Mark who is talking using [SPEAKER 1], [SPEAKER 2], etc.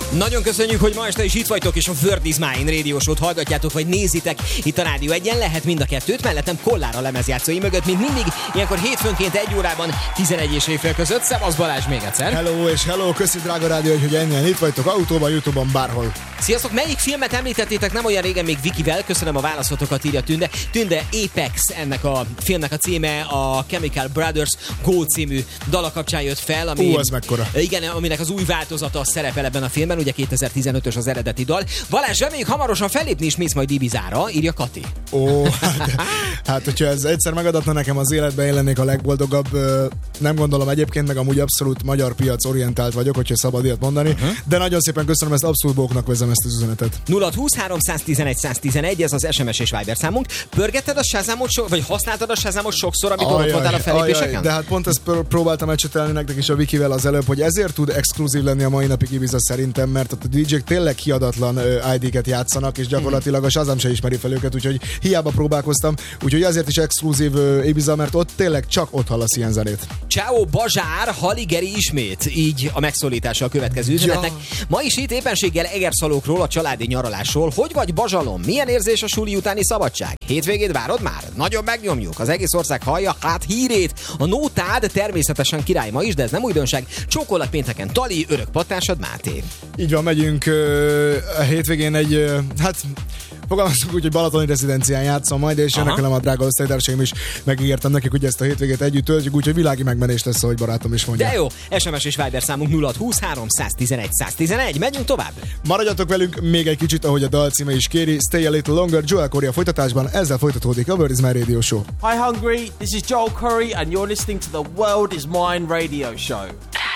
[SPEAKER 1] Nagyon köszönjük, hogy ma este is itt vagytok, és a Word is Mine Radio Show-t hallgatjátok, vagy nézitek itt a Rádió 1-en. Lehet mind a kettőt, mellettem Kollár a lemezjátszói mögött, mint mindig, ilyenkor hétfőnként 1 órában 11 és éjfél között. Szevasz Balázs még egyszer.
[SPEAKER 2] Hello és hello, köszi drága Rádió, hogy ennyien itt vagytok, autóban, YouTube-on, bárhol.
[SPEAKER 1] Sziasztok, melyik filmet említettétek nem olyan régen még Vikivel? Köszönöm a válaszotokat, írja Tünde. Tünde, Apex ennek a filmnek a címe, a Chemical Brothers Go című dala kapcsán jött fel, ami...
[SPEAKER 2] az mekkora.
[SPEAKER 1] Igen, aminek az új változata szerepel ebben a filmben, ugye 2015-ös az eredeti dal. Balázs, reméljük hamarosan fellépni is mész majd Ibizára, írja Kati.
[SPEAKER 2] Hát hogyha ez egyszer megadatna nekem az életben, én lennék a legboldogabb. Nem gondolom egyébként, meg amúgy abszolút magyar piac orientált vagyok, hogyha szabad ilyet mondani. De nagyon szépen köszönöm, ezt abszolút bóknak vezem ezt az üzenetet.
[SPEAKER 1] 0-20-3 111 111, ez az SMS és Viber számunk. Pörgetted a Shazamot, vagy használtad a Shazamot sokszor, amikor ott voltál a fellépéseken?
[SPEAKER 2] De hát pont ezt próbáltam ecsetelni nektek is a Vikivel az előbb, hogy ezért tud exkluzív lenni a mai napig Ibiza szerintem, mert a DJ-k tényleg kiadatlan ID-ket játszanak, és gyakorlatilag a Shazam se ismeri fel őket, úgyhogy hiába próbálkoztam, úgyhogy azért is exkluzív Ibiza, mert ott tényleg csak ott hallasz ilyen zenét.
[SPEAKER 1] Ciao Bazsár, Haligeri ismét, így a megszólítása a következő üzenetnek. Ma is itt éppenséggel Egerszalókról, a családi nyaralásról. Hogy vagy Bazsalom? Milyen érzés a suli utáni szabadság? Hétvégét várod már? Nagyon megnyomjuk. Az egész ország hallja hát hírét. A nótád természetesen király ma is, de ez nem újdonság. Csókolak pénteken Tali, örök patásod Máté.
[SPEAKER 2] Így van, megyünk a hétvégén egy, fogalmazunk úgy, hogy balatoni rezidencián játszom majd, és jönnek velem a drága osztálytársaim is, megígértem nekik, hogy ezt a hétvégét együtt töltjük, úgyhogy világi megmenés lesz, ahogy barátom is mondja.
[SPEAKER 1] De jó, SMS és Viber számunk 0-20-3 111 111, megyünk tovább.
[SPEAKER 2] Maradjatok velünk még egy kicsit, ahogy a dal címe is kéri, Stay a Little Longer, Joel Corey a folytatásban, ezzel folytatódik a World is Mine Radio Show.
[SPEAKER 3] Hi Hungary, this is Joel Curry and you're listening to the World is Mine Radio Show.